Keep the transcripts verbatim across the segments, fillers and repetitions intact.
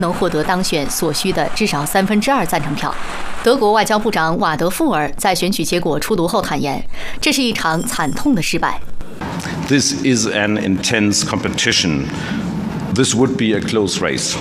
能获得当选所需的至少三分之二赞成票。德国外交部长瓦德富尔在选举结果出炉后坦言，这是一场惨痛的失败。 This is an intense competition. This would be a close race.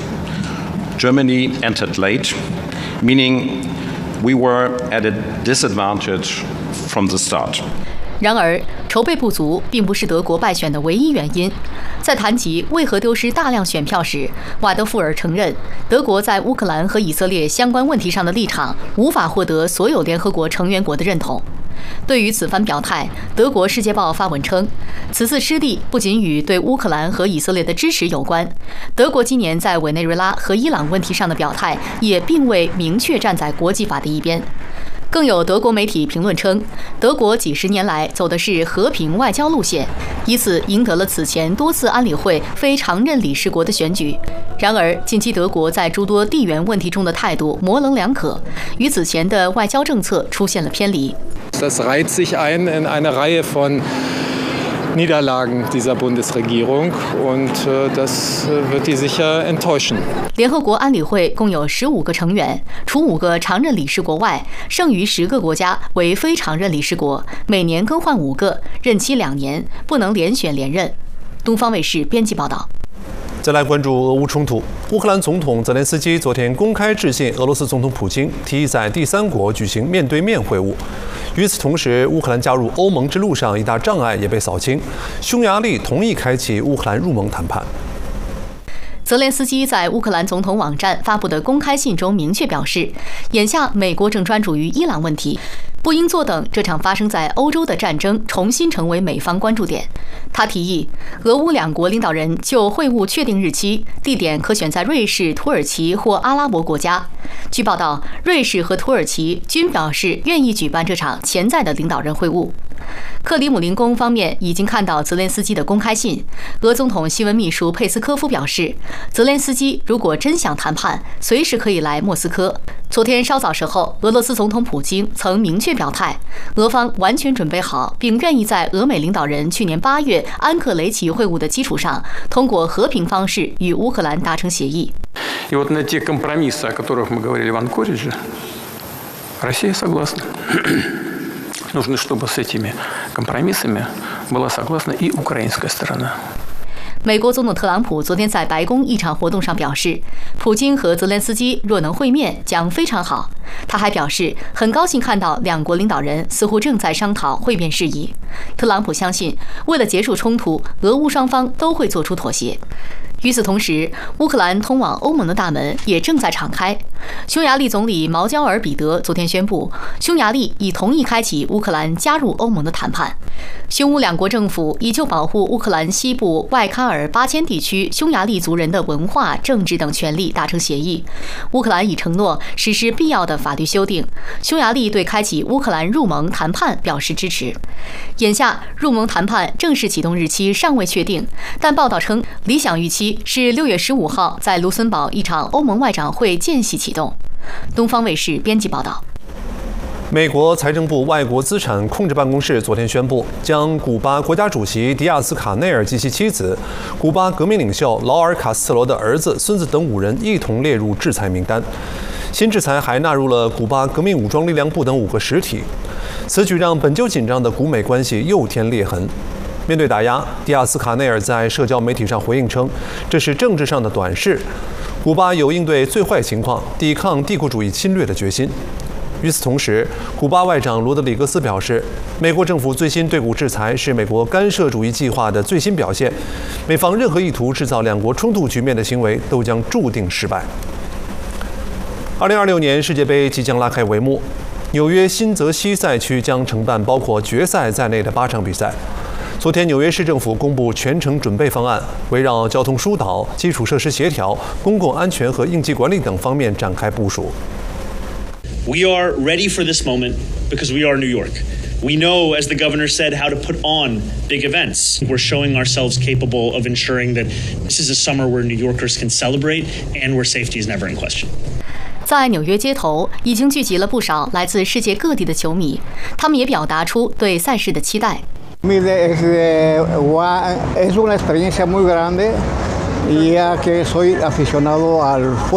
Germany entered late, meaning we were at a disadvantage from the start. 然而，筹备不足并不是德国败选的唯一原因。在谈及为何丢失大量选票时，瓦德富尔承认，德国在乌克兰和以色列相关问题上的立场无法获得所有联合国成员国的认同。对于此番表态，德国《世界报》发文称，此次失利不仅与对乌克兰和以色列的支持有关，德国今年在委内瑞拉和伊朗问题上的表态也并未明确站在国际法的一边。更有德国媒体评论称，德国几十年来走的是和平外交路线，以此赢得了此前多次安理会非常任理事国的选举。然而，近期德国在诸多地缘问题中的态度模棱两可，与此前的外交政策出现了偏离。 Das reiht sich ein in eine Reihe von Niederlagen dieser Bundesregierung und das wird die sicher enttäuschen. 联合国安理会共有十五个成员，除五个常任理事国外，剩余十个国家为非常任理事国，每年更换五个，任期两年，不能连选连任。东方卫视编辑报道。 再来关注俄乌冲突。乌克兰总统泽连斯基昨天公开致信俄罗斯总统普京，提议在第三国举行面对面会晤。与此同时，乌克兰加入欧盟之路上一大障碍也被扫清，匈牙利同意开启乌克兰入盟谈判。 泽连斯基在乌克兰总统网站发布的公开信中明确表示，眼下美国正专注于伊朗问题，不应坐等这场发生在欧洲的战争重新成为美方关注点。他提议，俄乌两国领导人就会晤确定日期，地点可选在瑞士、土耳其或阿拉伯国家。据报道，瑞士和土耳其均表示愿意举办这场潜在的领导人会晤。克里姆林宫方面已经看到泽连斯基的公开信。俄总统新闻秘书佩斯科夫表示，泽连斯基如果真想谈判，随时可以来莫斯科。昨天稍早时候，俄罗斯总统普京曾明确表态，俄方完全准备好，并愿意在俄美领导人去年八月安克雷奇会晤的基础上，通过和平方式与乌克兰达成协议。 И вот на те компромиссы, о которых мы говорили в Анкоридже, Россия согласна. Нужно, чтобы с этими компромиссами была согласна и украинская сторона. 美国总统特朗普昨天在白宫一场活动上表示，普京和泽连斯基若能会面，将非常好。他还表示，很高兴看到两国领导人似乎正在商讨会面事宜。特朗普相信，为了结束冲突，俄乌双方都会做出妥协。与此同时，乌克兰通往欧盟的大门也正在敞开。匈牙利总理毛焦尔彼得昨天宣布，匈牙利已同意开启乌克兰加入欧盟的谈判。匈乌两国政府已就保护乌克兰西部外喀尔巴阡地区匈牙利族人的文化、政治等权利达成协议。乌克兰已承诺实施必要的法律修订。匈牙利对开启乌克兰入盟谈判表示支持。眼下，入盟谈判正式启动日期尚未确定，但报道称，理想预期是六月十五号在卢森堡一场欧盟外长会间隙启动。东方卫视编辑报道。 美国财政部外国资产控制办公室昨天宣布，将古巴国家主席迪亚斯卡内尔及其妻子、古巴革命领袖劳尔卡斯特罗的儿子、孙子等五人一同列入制裁名单。新制裁还纳入了古巴革命武装力量部等五个实体。此举让本就紧张的古美关系又添裂痕。面对打压，迪亚斯卡内尔在社交媒体上回应称，这是政治上的短视，古巴有应对最坏情况、抵抗帝国主义侵略的决心。与此同时，古巴外长罗德里格斯表示，美国政府最新对古制裁是美国干涉主义计划的最新表现，美方任何意图制造两国冲突局面的行为都将注定失败。二零二六年世界杯即将拉开帷幕，纽约新泽西赛区将承办包括决赛在内的八场比赛。昨天，纽约市政府公布全程准备方案，围绕交通疏导、基础设施协调、公共安全和应急管理等方面展开部署。 We are ready for this moment because we are New York. We know, as the governor said, how to put on big events. We're showing ourselves capable of ensuring that this is a summer where New Yorkers can celebrate and where safety is never in question. 在纽约街头，已经聚集了不少来自世界各地的球迷，他们也表达出对赛事的期待。 Es una experiencia muy grande, ya que soy aficionado al fútbol.